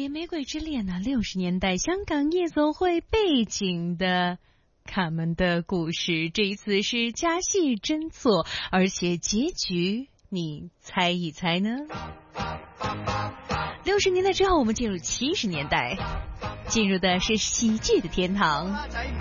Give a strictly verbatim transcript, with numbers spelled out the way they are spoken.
写《玫瑰之恋》呢，六十年代香港夜总会背景的卡门的故事，这一次是假戏真做，而且结局你猜一猜呢？六十年代之后，我们进入七十年代，进入的是喜剧的天堂。